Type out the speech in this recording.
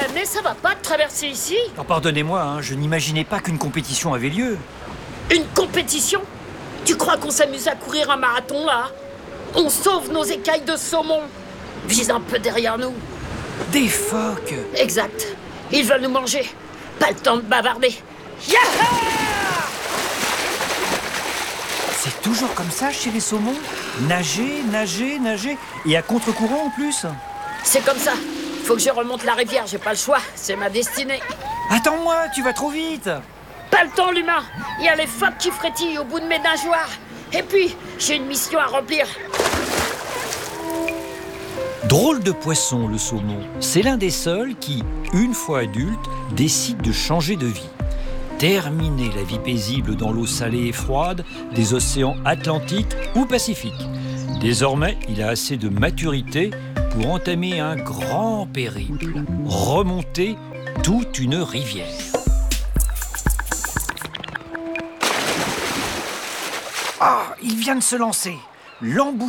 déconner, ça va pas de traverser ici? Alors pardonnez-moi, hein, je n'imaginais pas qu'une compétition avait lieu. Une compétition? Tu crois qu'on s'amuse à courir un marathon, là? On sauve nos écailles de saumon. Vise un peu derrière nous. Des phoques! Exact. Ils veulent nous manger. Pas le temps de bavarder. Yaha! C'est toujours comme ça chez les saumons? Nager, nager, nager, et à contre-courant en plus? C'est comme ça. Faut que je remonte la rivière, j'ai pas le choix. C'est ma destinée. Attends-moi, tu vas trop vite! Pas le temps, l'humain. Il y a les phoques qui frétillent au bout de mes nageoires. Et puis, j'ai une mission à remplir. Drôle de poisson, le saumon. C'est l'un des seuls qui, une fois adulte, décide de changer de vie. Terminer la vie paisible dans l'eau salée et froide des océans Atlantique ou Pacifique. Désormais, il a assez de maturité pour entamer un grand périple, remonter toute une rivière. Ah, il vient de se lancer. L'embouchure